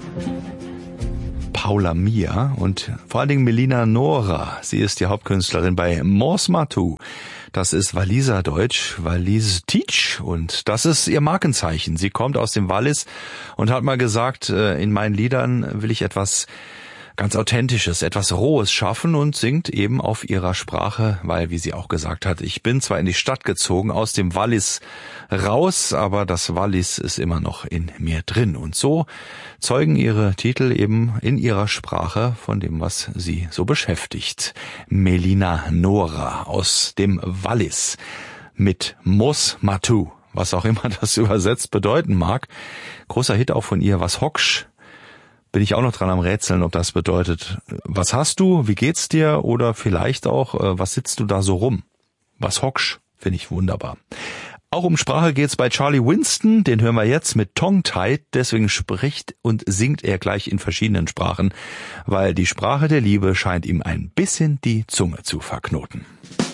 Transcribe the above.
Paula Mia und vor allen Dingen Melina Nora. Sie ist die Hauptkünstlerin bei Mos Matu. Das ist Waliserdeutsch, Wallis Teach, und das ist ihr Markenzeichen. Sie kommt aus dem Wallis und hat mal gesagt, in meinen Liedern will ich etwas ganz Authentisches, etwas Rohes schaffen, und singt eben auf ihrer Sprache, weil, wie sie auch gesagt hat, ich bin zwar in die Stadt gezogen, aus dem Wallis raus, aber das Wallis ist immer noch in mir drin. Und so zeugen ihre Titel eben in ihrer Sprache von dem, was sie so beschäftigt. Melina Nora aus dem Wallis mit Mos Matu, was auch immer das übersetzt bedeuten mag. Großer Hit auch von ihr, Was hocksch? Bin ich auch noch dran am Rätseln, ob das bedeutet, was hast du, wie geht's dir, oder vielleicht auch, was sitzt du da so rum? Was hocksch? Finde ich wunderbar. Auch um Sprache geht's bei Charlie Winston, den hören wir jetzt mit Tongue-Tied, deswegen spricht und singt er gleich in verschiedenen Sprachen, weil die Sprache der Liebe scheint ihm ein bisschen die Zunge zu verknoten.